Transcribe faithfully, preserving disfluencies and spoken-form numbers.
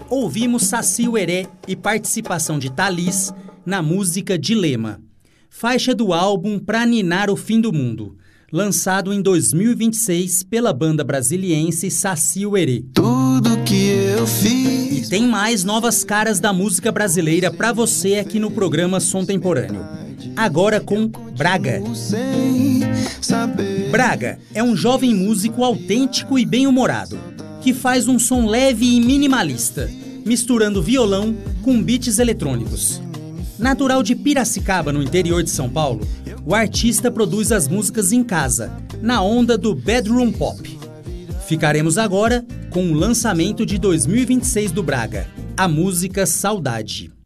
Ouvimos Saci Uerê e participação de Thalys na música Dilema, faixa do álbum Pra Ninar o Fim do Mundo, lançado em dois mil e vinte e seis pela banda brasiliense Saci Uerê. Tudo que eu fiz. E tem mais novas caras da música brasileira pra você aqui no programa Som Temporâneo. Agora com Braga. Braga é um jovem músico autêntico e bem-humorado, que faz um som leve e minimalista, misturando violão com beats eletrônicos. Natural de Piracicaba, no interior de São Paulo, o artista produz as músicas em casa, na onda do bedroom pop. Ficaremos agora com o lançamento de dois mil e vinte e seis do Braga, a música Saudade.